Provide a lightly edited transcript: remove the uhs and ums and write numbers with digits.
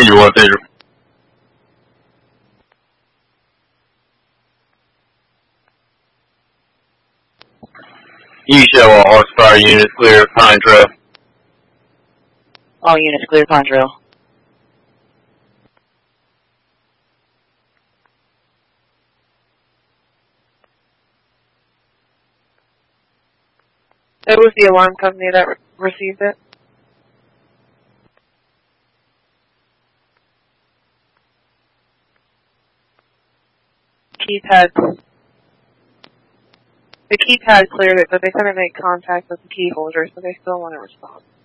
Continue on, Pedro. You show all horsepower units clear Pine Trail. All units clear Pine Trail. It was the alarm company that received it. The keypad cleared it, but they couldn't make contact with the key holder, so they still want to respond.